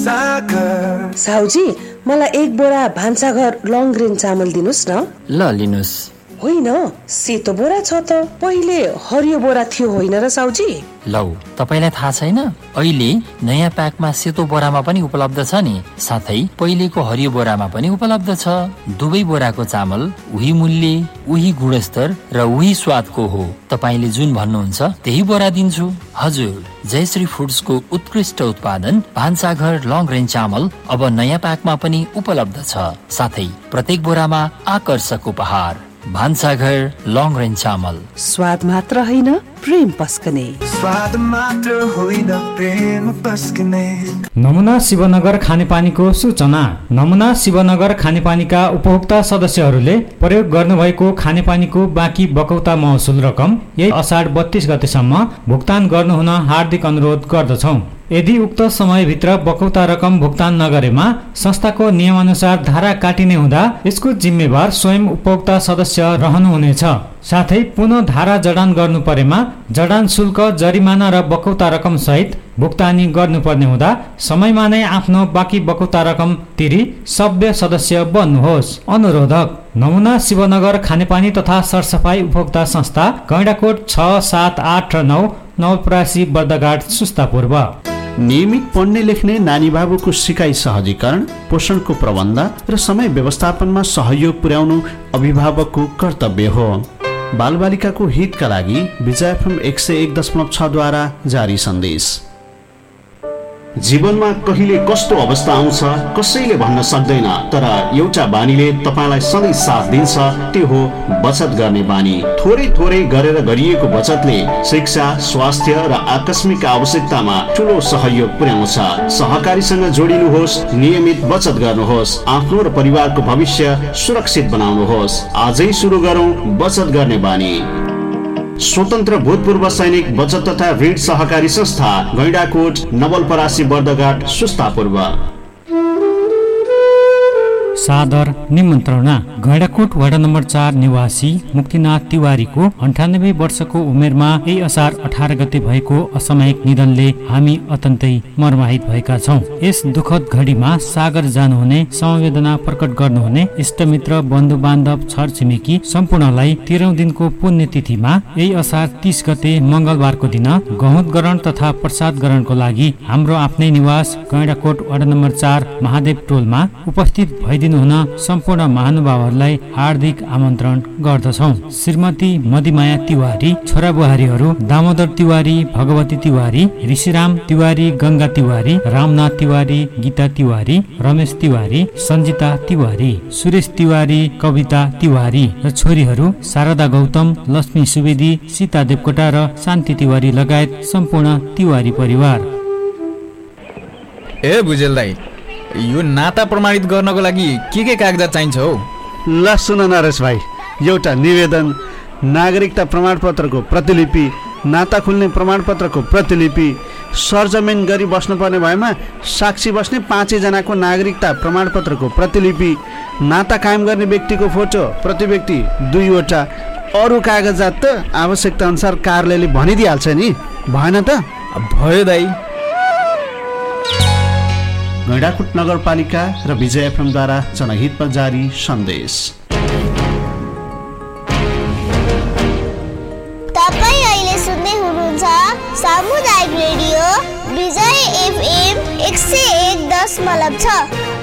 भान्साघर। साउजी, मलाई 1 बोरा भान्साघर लङ ग्रेन चामल दिनुस् न। ल लिनुस्। होइन, सेतो बोरा छ त, पहिले हरियो बोरा थियो होइन र साउजी? लौ, तपाईलाई थाहा छैन? अहिले नयाँ प्याकमा सेतो बोरामा पनि उपलब्ध छ नि, साथै पहिलेको हरियो बोरामा पनि उपलब्ध छ। दुवै बोराको चामल उही मूल्य, उही गुणस्तर र उही स्वादको हो। तपाईले जुन भन्नुहुन्छ त्यही बोरा दिन्छु। हजुर, जयश्री फुड्सको उत्कृष्ट उत्पादन भान्साघर लङ रेन्ज चामल अब नयाँ प्याकमा पनि उपलब्ध छ, साथै प्रत्येक बोरामा आकर्षक उपहार। भान्साघर लङ रेन्ज चामल, स्वाद मात्र होइन, प्रेम पस्कने। स्वाद मात्र होइन, प्रेम पस्कने। नमुना शिवनगर खानेपानीको सूचना। नमुना शिवनगर खानेपानीका उपभोक्ता सदस्यहरूले प्रयोग गर्नुभएको खानेपानीको बाँकी बकौता महसुल रकम यही असाढ 32 गतेसम्म भुक्तान गर्नुहुन हार्दिक अनुरोध गर्दछौँ। यदि उक्त समयभित्र बकौता रकम भुक्तान नगरेमा संस्थाको नियमअनुसार धारा काटिने हुँदा यसको जिम्मेवार स्वयं उपभोक्ता सदस्य रहनुहुनेछ। साथै पुनः धारा जडान गर्नु परेमा जडान शुल्क, जरिमाना र बकौता रकम सहित भुक्तानी गर्नुपर्ने हुँदा समयमा नै आफ्नो बाँकी बकौता रकम तिरी सभ्य सदस्य बन्नुहोस्। अनुरोधक नमुना शिवनगर खानेपानी तथा सरसफाई उपभोक्ता संस्था, गैंडाकोट 6, 7, 8 र 9, नवलपरासी, बर्दघाट, सुस्ता पूर्व। नियमित पढ्ने लेख्ने नानी बाबुको सिकाइ सहजीकरण, पोषणको प्रबन्ध र समय व्यवस्थापनमा सहयोग पुर्याउनु अभिभावकको कर्तव्य हो। बालबालिकाको हितका लागि विजय एफएम 101.6 द्वारा जारी सन्देश। जीवनमा कहिले कस्तो अवस्था आउँछ कसैले भन्न सक्दैन, तर एउटा बानीले तपाईलाई सधैँ साथ दिन्छ, त्यो हो बचत गर्ने बानी। थोरै थोरै गरेर गरिएको बचतले शिक्षा, स्वास्थ्य र आकस्मिक आवश्यकतामा ठुलो सहयोग पुर्याउँछ। सहकारीसँग जोडिनुहोस्, नियमित बचत गर्नुहोस्, आफ्नो र परिवारको भविष्य सुरक्षित बनाउनुहोस्। आजै सुरु गरौँ बचत गर्ने बानी। स्वतन्त्र भूतपूर्व सैनिक बचत तथा ऋण सहकारी संस्था, गैंडाकोट, नवलपरासी, बर्दघाट, सुस्ता पूर्व। सादर निमन्त्रणा। गैंडाकोट वडा नम्बर 4 निवासी मुक्तिनाथ तिवारीको 98 वर्षको उमेरमा यही असार 18 गते भएको असामयिक निधनले हामी अत्यन्तै मर्माहित भएका छौँ। यस दुखद घडीमा सागर जानुहुने, समवेदना प्रकट गर्नुहुने इष्टमित्र, बन्धु बान्धव, छरछिमेकी सम्पूर्णलाई 13औं दिनको पुण्यतिथिमा यही असार 30 गते मंगलबारको दिन गहुँत ग्रहण तथा प्रसाद ग्रहणको लागि हाम्रो आफ्नै निवास गैंडाकोट वडा नम्बर 4 महादेव टोलमा उपस्थित भइदिनु हुन सम्पूर्ण महानुभावहरूलाई हार्दिक आमन्त्रण गर्दछौँ। श्रीमती मदिमाया तिवारी, छोरा बुहारीहरू दामोदर तिवारी, भगवती तिवारी, ऋषिराम तिवारी, गंगा तिवारी, रामनाथ तिवारी, गीता तिवारी, रमेश तिवारी, सञ्जिता तिवारी, सुरेश तिवारी, कविता तिवारी र छोरीहरू शारदा गौतम, लक्ष्मी सुवेदी, सीता देवकोटा र शान्ति तिवारी लगायत सम्पूर्ण तिवारी परिवार। ए भुजेल दाइ, यो नाता प्रमाणित गर्नको लागि के कागजात चाहिन्छ हो? ल सुन नरेश भाइ, एउटा निवेदन, नागरिकता प्रमाणपत्रको प्रतिलिपि, नाता खुल्ने प्रमाणपत्रको प्रतिलिपि, सरजमिन गरी बस्नुपर्ने भएमा साक्षी बस्ने 5 जनाको नागरिकता प्रमाणपत्रको प्रतिलिपि, नाता कायम गर्ने व्यक्तिको फोटो प्रति व्यक्ति 2 वटा, अरू कागजात त आवश्यकता अनुसार कार्यालयले भनिदिइहाल्छ नि, भएन त? भयो दाइ। गैंडाकोट नगरपालिका र विजय एफएमद्वारा जनहितमा जारी सन्देश। तपाईँ अहिले सुन्दै हुनुहुन्छ सामुदायिक रेडियो विजय एफएम 101.6।